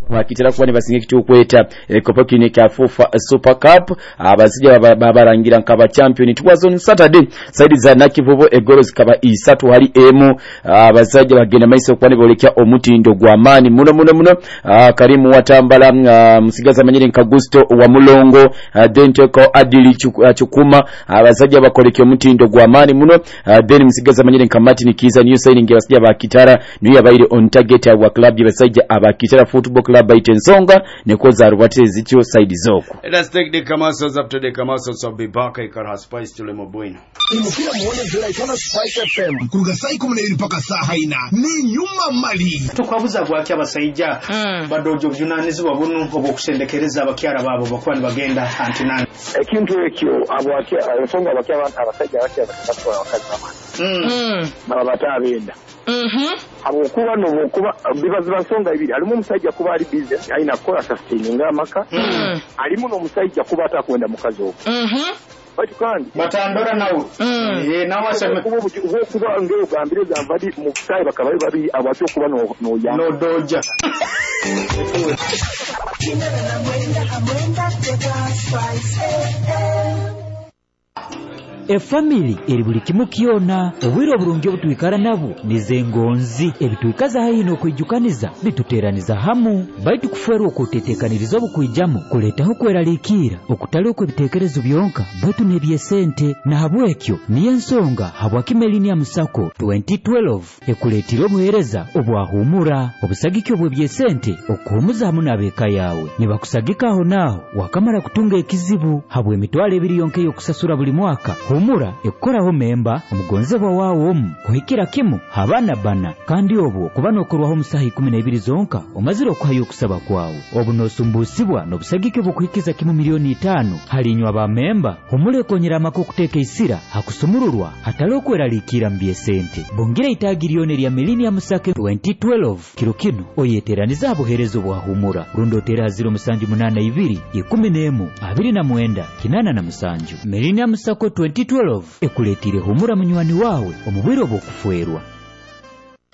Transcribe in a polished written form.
bakitera kuba ne basinga ekitukweta ekopokine kya FUFA Super Cup abazija babarangira nkaba champion. It was on Saturday side za Nakivubo egoro zikaba 3 hali emu abazajja bagenda maiso kwani bolekya omutindo gw'amaani muno Karimu Watambala musigaza manyire nkagusto wa Mulongo Denteko Adili Chukuma abazajja bakolekya omutindo gw'amaani muno then musigaza manyire nkamati nikiza new signing abasajja bakitara niyo yabaire on target wa club y'abasajja abakitara football club Ensonga nekoza rubate zicho side zoko. Let's take the commercials up to the commercials of Bibaka Ikara Spice to Lemo Bueno. Imukira muone zera ikona Spice FM. Kuruga sai 12 paka saa haina. Ni nyuma mali. Tukwabuza gwaki abasajja badojo byunanizi babunu obokusendekereza abakyara babo bakwani bagenda antinani. Ekintu ekyo abwaki Ensonga abasajja bakatwala wakazi bamani. Babata abenda. Abokuba nobukuba bibazi basonga ibiri alimu omusajja kuba ali business aina kola sustaining amaka alimu n'omusajja kuba atakwenda mukazi okwo bati kandi batandora nawo nawo asema kuba ngeo gambireza mvadi mu kusai bakabaye babi abacyo kuba no ya no doja Family eri buli kimu kiona obwiro bulungi obutwikara nabo nizengonzi ebitwikaza hayino okwijukaniza bituteraniza hamu baitu kuferwa okutetekaniriza obukwijamo kuletaho kweralikira okutali okwebitekerezo byonka baitu nebyesente na habwekyo niyo ensonga habwakimelini ya Musako 2012 ekuletira obuhereza obwahumura obusagikyo bwebyesente okuhumuza hamu n'abeeka yawe nibakusagikaho naho wakamara kutunga ekizibu habwe emitwalo 2 yonke yokusasura buli mwaka humura ekoraho memba omugonzebwa wawo omu kuhikira kimu habana bana kandi obwo kubano okorwaho musahi 12 zonka omaziro okuhayo okusaba kwawo obunosumbusibwa n'obusagike bwokuhikiza kimu milioni 5 halinywa ba memba humule konyera amako okuteka isira hakusumururwa hatali okweralikira mbyesente bongera itagiriyone lya Millennium Musake 2012 kiro kino oyeteraniza abuherezo bwa humura rundotera 082 11 29 8 Millennium Musake 2012 ekuletire humura munywani wawe omubwiro bw'okufwerwa